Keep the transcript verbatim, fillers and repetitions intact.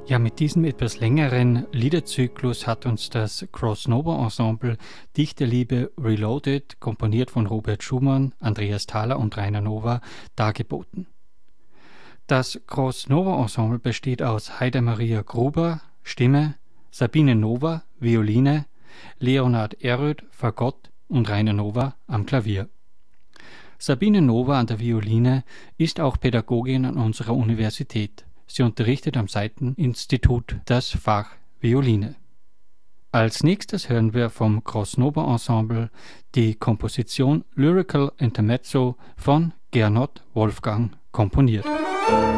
Ja, mit diesem etwas längeren Liederzyklus hat uns das Cross Nova Ensemble Dichterliebe Reloaded, komponiert von Robert Schumann, Andreas Thaler und Rainer Nova, dargeboten. Das Cross Nova Ensemble besteht aus Heide-Maria Gruber, Stimme, Sabine Nova, Violine, Leonhard Eröd, Fagott und Rainer Nova am Klavier. Sabine Nova an der Violine ist auch Pädagogin an unserer Universität. Sie unterrichtet am Seiteninstitut das Fach Violine. Als nächstes hören wir vom Cross Nova Ensemble die Komposition Lyrical Intermezzo von Gernot Wolfgang komponiert.